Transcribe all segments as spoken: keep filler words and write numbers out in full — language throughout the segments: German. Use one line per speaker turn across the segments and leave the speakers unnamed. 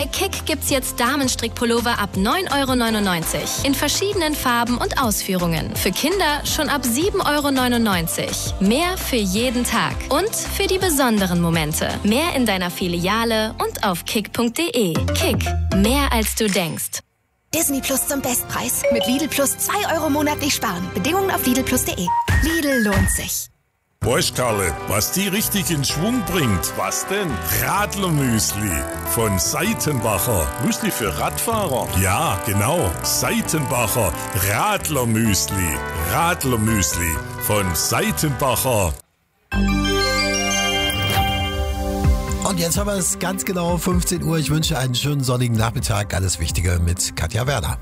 Bei Kick gibt's jetzt Damenstrickpullover ab neun Euro neunundneunzig. In verschiedenen Farben und Ausführungen. Für Kinder schon ab sieben Euro neunundneunzig. Mehr für jeden Tag. Und für die besonderen Momente. Mehr in deiner Filiale und auf kick punkt de. Kick. Mehr als du denkst.
Disney Plus zum Bestpreis. Mit Lidl Plus zwei Euro monatlich sparen. Bedingungen auf lidl plus punkt de. Lidl lohnt sich.
Weißt Karle, was die richtig in Schwung bringt? Was denn? Radlermüsli von Seitenbacher. Müsli für Radfahrer? Ja, genau. Seitenbacher Radlermüsli. Radlermüsli von Seitenbacher.
Und jetzt haben wir es ganz genau fünfzehn Uhr. Ich wünsche einen schönen sonnigen Nachmittag. Alles Wichtige mit Katja Werner.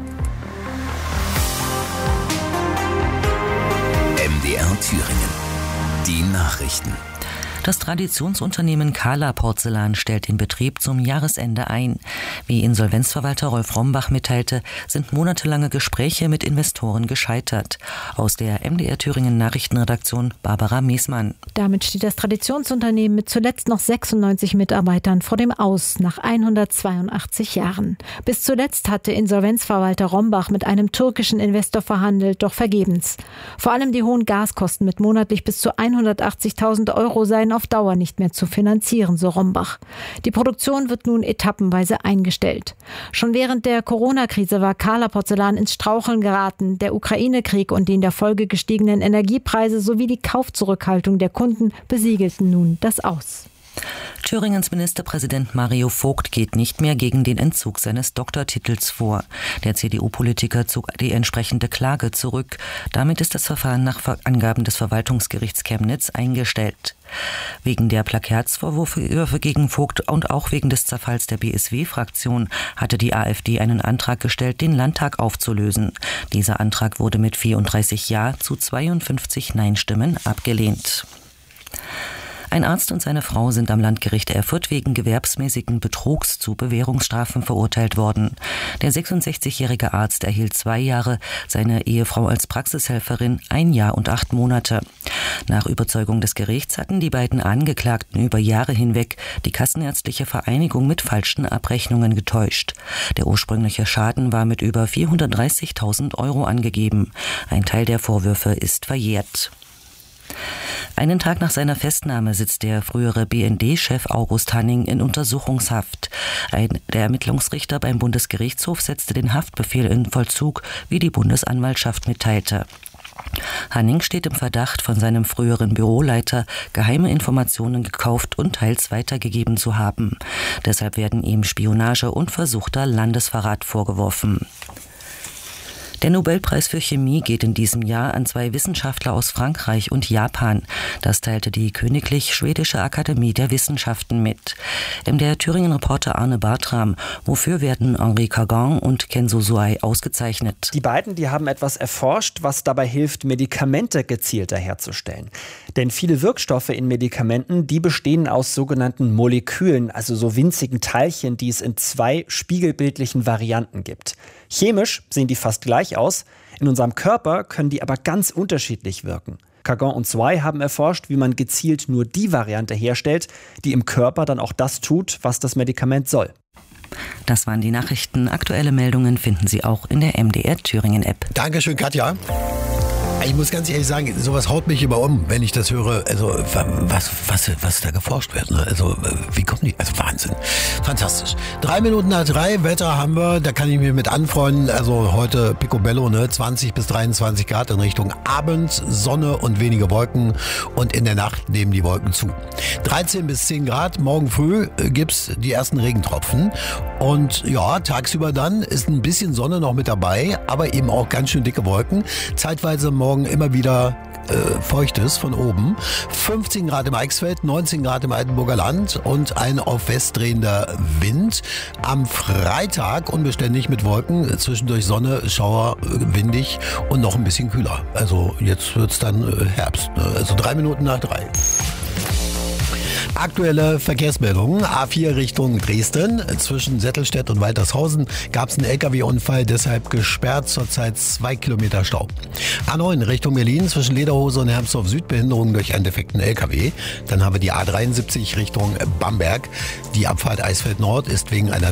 M D R Thüringen. Die Nachrichten.
Das Traditionsunternehmen Kahler Porzellan stellt den Betrieb zum Jahresende ein. Wie Insolvenzverwalter Rolf Rombach mitteilte, sind monatelange Gespräche mit Investoren gescheitert. Aus der M D R Thüringen Nachrichtenredaktion Barbara Miesmann.
Damit steht das Traditionsunternehmen mit zuletzt noch sechsundneunzig Mitarbeitern vor dem Aus nach hundertzweiundachtzig Jahren. Bis zuletzt hatte Insolvenzverwalter Rombach mit einem türkischen Investor verhandelt, doch vergebens. Vor allem die hohen Gaskosten mit monatlich bis zu hundertachtzigtausend Euro seien auf Dauer nicht mehr zu finanzieren, so Rombach. Die Produktion wird nun etappenweise eingestellt. Schon während der Corona-Krise war Kahler Porzellan ins Straucheln geraten. Der Ukraine-Krieg und die in der Folge gestiegenen Energiepreise sowie die Kaufzurückhaltung der Kunden besiegelten nun das Aus.
Thüringens Ministerpräsident Mario Vogt geht nicht mehr gegen den Entzug seines Doktortitels vor. Der C D U-Politiker zog die entsprechende Klage zurück. Damit ist das Verfahren nach Angaben des Verwaltungsgerichts Chemnitz eingestellt. Wegen der Plagiatsvorwürfe gegen Vogt und auch wegen des Zerfalls der B S W-Fraktion hatte die AfD einen Antrag gestellt, den Landtag aufzulösen. Dieser Antrag wurde mit vierunddreißig Ja zu zweiundfünfzig Nein-Stimmen abgelehnt. Ein Arzt und seine Frau sind am Landgericht Erfurt wegen gewerbsmäßigen Betrugs zu Bewährungsstrafen verurteilt worden. Der sechsundsechzigjährige Arzt erhielt zwei Jahre, seine Ehefrau als Praxishelferin ein Jahr und acht Monate. Nach Überzeugung des Gerichts hatten die beiden Angeklagten über Jahre hinweg die Kassenärztliche Vereinigung mit falschen Abrechnungen getäuscht. Der ursprüngliche Schaden war mit über vierhundertdreißigtausend Euro angegeben. Ein Teil der Vorwürfe ist verjährt. Einen Tag nach seiner Festnahme sitzt der frühere B N D-Chef August Hanning in Untersuchungshaft. Ein, der Ermittlungsrichter beim Bundesgerichtshof setzte den Haftbefehl in Vollzug, wie die Bundesanwaltschaft mitteilte. Hanning steht im Verdacht, von seinem früheren Büroleiter geheime Informationen gekauft und teils weitergegeben zu haben. Deshalb werden ihm Spionage und versuchter Landesverrat vorgeworfen. Der Nobelpreis für Chemie geht in diesem Jahr an zwei Wissenschaftler aus Frankreich und Japan. Das teilte die Königlich Schwedische Akademie der Wissenschaften mit. M D R Thüringen-Reporter Arne Bartram. Wofür werden Henri Kagan und Kenzo Suai ausgezeichnet?
Die beiden, die haben etwas erforscht, was dabei hilft, Medikamente gezielter herzustellen. Denn viele Wirkstoffe in Medikamenten, die bestehen aus sogenannten Molekülen, also so winzigen Teilchen, die es in zwei spiegelbildlichen Varianten gibt. Chemisch sehen die fast gleich aus, in unserem Körper können die aber ganz unterschiedlich wirken. Kagan und Suai haben erforscht, wie man gezielt nur die Variante herstellt, die im Körper dann auch das tut, was das Medikament soll.
Das waren die Nachrichten. Aktuelle Meldungen finden Sie auch in der M D R Thüringen-App.
Dankeschön, Katja. Ich muss ganz ehrlich sagen, sowas haut mich immer um, wenn ich das höre. Also was, was, was da geforscht wird. Ne? Also wie kommen die? Also Wahnsinn. Fantastisch. Drei Minuten nach drei, Wetter haben wir, da kann ich mir mit anfreunden. Also heute Picobello, ne? zwanzig bis dreiundzwanzig Grad in Richtung Abend, Sonne und wenige Wolken. Und in der Nacht nehmen die Wolken zu. dreizehn bis zehn Grad, morgen früh gibt's die ersten Regentropfen. Und ja, tagsüber dann ist ein bisschen Sonne noch mit dabei, aber eben auch ganz schön dicke Wolken. Zeitweise morgen immer wieder äh, Feuchtes von oben. fünfzehn Grad im Eichsfeld, neunzehn Grad im Altenburger Land und ein auf West drehender Wind. Am Freitag unbeständig mit Wolken, zwischendurch Sonne, Schauer, windig und noch ein bisschen kühler. Also jetzt wird's dann Herbst. Ne? Also drei Minuten nach drei. Aktuelle Verkehrsmeldungen. A vier Richtung Dresden. Zwischen Settelstedt und Waltershausen gab es einen L K W-Unfall, deshalb gesperrt, zurzeit zwei Kilometer Stau. A neun Richtung Berlin. Zwischen Lederhose und Hermsdorf Süd Behinderung durch einen defekten L K W. Dann haben wir die A dreiundsiebzig Richtung Bamberg. Die Abfahrt Eisfeld Nord ist wegen einer